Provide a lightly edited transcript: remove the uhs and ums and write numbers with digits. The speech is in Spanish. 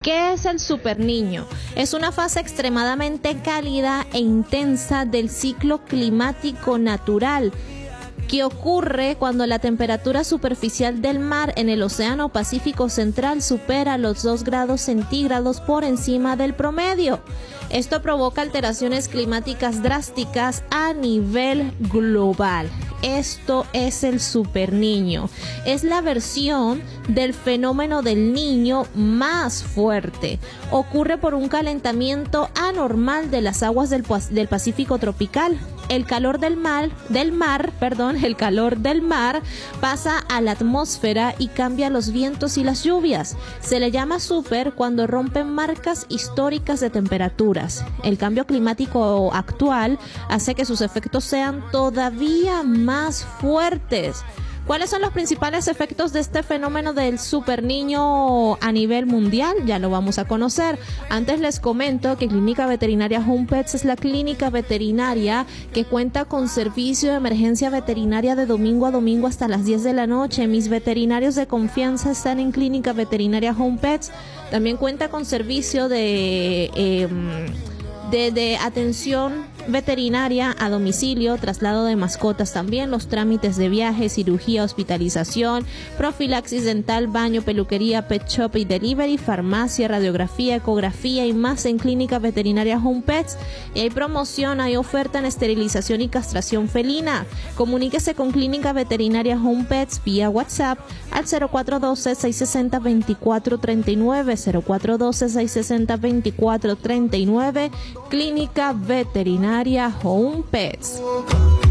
¿Qué es el superniño? Es una fase extremadamente cálida e intensa del ciclo climático natural que ocurre cuando la temperatura superficial del mar en el Océano Pacífico Central supera los 2 grados centígrados por encima del promedio. Esto provoca alteraciones climáticas drásticas a nivel global. Esto es el superniño. Es la versión del fenómeno del niño más fuerte. Ocurre por un calentamiento anormal de las aguas del Pacífico tropical. El calor del mar pasa a la atmósfera y cambia los vientos y las lluvias. Se le llama super cuando rompen marcas históricas de temperaturas. El cambio climático actual hace que sus efectos sean todavía más fuertes. ¿Cuáles son los principales efectos de este fenómeno del superniño a nivel mundial? Ya lo vamos a conocer. Antes les comento que Clínica Veterinaria Home Pets es la clínica veterinaria que cuenta con servicio de emergencia veterinaria de domingo a domingo hasta las 10 de la noche. Mis veterinarios de confianza están en Clínica Veterinaria Home Pets. También cuenta con servicio de atención veterinaria a domicilio, traslado de mascotas también, los trámites de viaje, cirugía, hospitalización, profilaxis dental, baño, peluquería, pet shop y delivery, farmacia, radiografía, ecografía y más en Clínica Veterinaria Home Pets. Y hay promoción, hay oferta en esterilización y castración felina. Comuníquese con Clínica Veterinaria Home Pets vía WhatsApp al 0412-660-2439, 0412-660-2439, Clínica Veterinaria Home Pets.